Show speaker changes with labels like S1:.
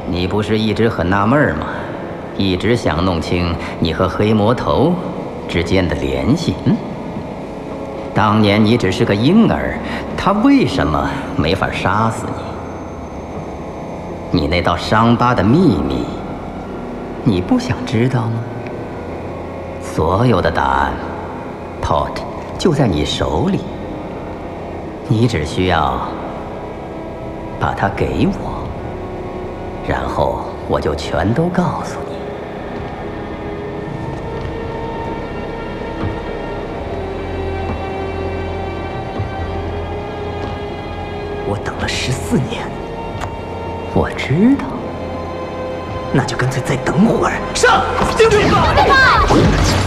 S1: 你不是一直很纳闷吗？一直想弄清你和黑魔头之间的联系。当年你只是个婴儿，他为什么没法杀死你？你那道伤疤的秘密，你不想知道吗？所有的答案 ，Todd 就在你手里，你只需要把它给我，然后我就全都告诉你。
S2: 我等了14年，
S1: 我知道。
S2: 那就干脆再等会儿。上，进去吧！